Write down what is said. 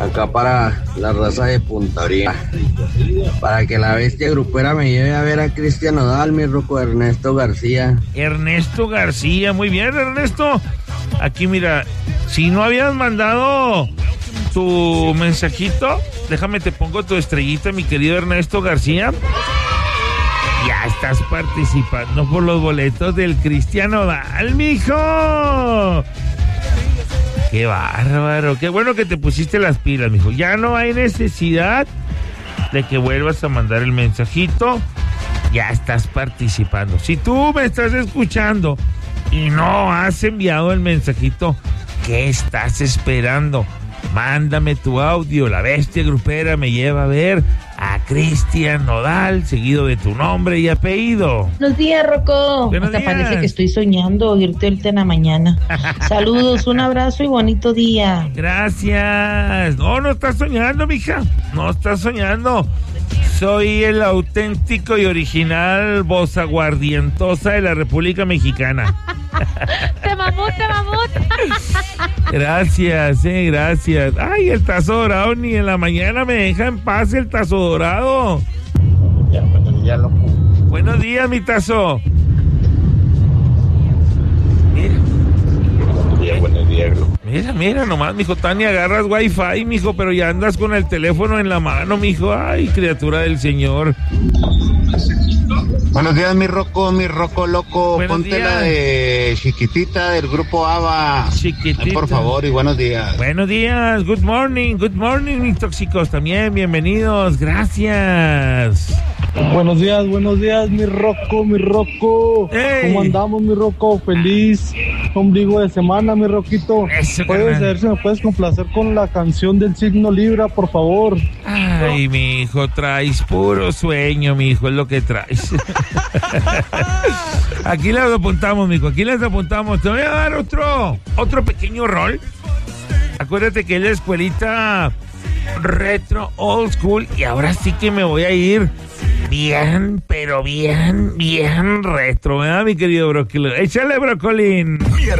acá para la raza de Punta Orina, para que la bestia grupera me lleve a ver a Cristian Nodal, mi Rocco. Ernesto García. Ernesto García, muy bien, Ernesto. Aquí mira, si no habías mandado tu mensajito, déjame te pongo tu estrellita, mi querido Ernesto García. Ya estás participando por los boletos del Cristian Nodal, mijo. Qué bárbaro, qué bueno que te pusiste las pilas, mijo. Ya no hay necesidad de que vuelvas a mandar el mensajito. Ya estás participando. Si tú me estás escuchando y no has enviado el mensajito, ¿qué estás esperando? Mándame tu audio. La bestia grupera me lleva a ver a Cristian Nodal, seguido de tu nombre y apellido. Buenos días, Rocco. Buenos días. Parece que estoy soñando oírte ahorita en la mañana. Saludos, un abrazo y bonito día. Gracias. No estás soñando, mija. No estás soñando. Soy el auténtico y original voz aguardientosa de la República Mexicana. ¡Te mamut! Gracias, gracias. Ay, el tazo dorado ni en la mañana me deja en paz el tazo dorado. Buenos días, loco. Buenos días, mi tazo. Buenos días, loco. Mira, nomás, mijo, Tania, agarras wifi, mijo, pero ya andas con el teléfono en la mano, mijo. Ay, criatura del Señor. Buenos días, mi Rocco loco. Buenos Ponte días. la de Chiquitita del grupo ABBA. Chiquitita. Ay, por favor, y buenos días. Buenos días, good morning, mis tóxicos también, bienvenidos, gracias. Buenos días, mi Rocco. Hey. ¿Cómo andamos, mi Rocco? Feliz ombligo de semana, mi Roquito. Eso, Puedes carnal. ver si me puedes complacer con la canción del signo Libra, por favor. Ay, mi hijo, traes puro sueño, mi hijo, es lo que traes. Aquí las apuntamos, mijo, aquí las apuntamos. Te voy a dar otro pequeño rol. Acuérdate que es la escuelita retro, old school, y ahora sí que me voy a ir bien, pero bien retro, ¿verdad, mi querido Brócoli? Échale, Brocolín.